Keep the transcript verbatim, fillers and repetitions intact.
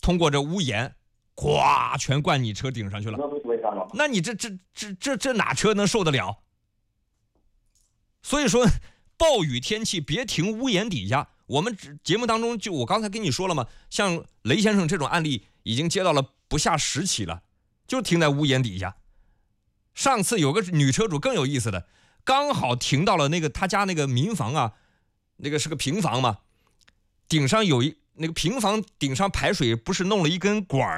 通过这屋檐，咵全灌你车顶上去了。 那不是违章了？ 那你这这这这这哪车能受得了？所以说，暴雨天气别停屋檐底下。我们节目当中就我刚才跟你说了嘛，像雷先生这种案例已经接到了不下十起了，就停在屋檐底下。上次有个女车主更有意思的，刚好停到了那个他家那个民房啊，那个是个平房嘛，顶上有一那个平房顶上排水不是弄了一根管